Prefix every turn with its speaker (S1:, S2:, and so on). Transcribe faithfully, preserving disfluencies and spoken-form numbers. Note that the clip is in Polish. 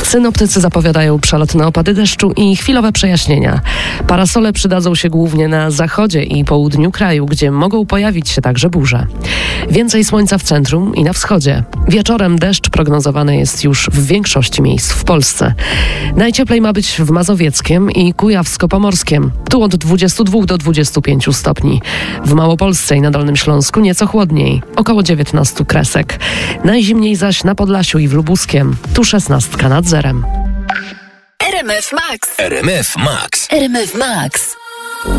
S1: Synoptycy zapowiadają przelotne opady deszczu i chwilowe przejaśnienia. Parasole przydadzą się głównie na zachodzie i południu kraju, gdzie mogą pojawić się także burze. Więcej słońca w centrum i na wschodzie. Wieczorem deszcz prognozowany jest już w większości miejsc w Polsce. Najcieplej ma być w Mazowieckiem i Kujawsko-Pomorskiem. Tu od dwudziestu dwóch do dwudziestu pięciu stopni. W Małopolsce i na Dolnym Śląsku nieco chłodniej, około dziewiętnastu kresek. Najzimniej zaś na Podlasiu i w Lubuskiem. Tu szesnastka nad zerem.
S2: R M F Max.
S3: R M F Max.
S2: R M F Max.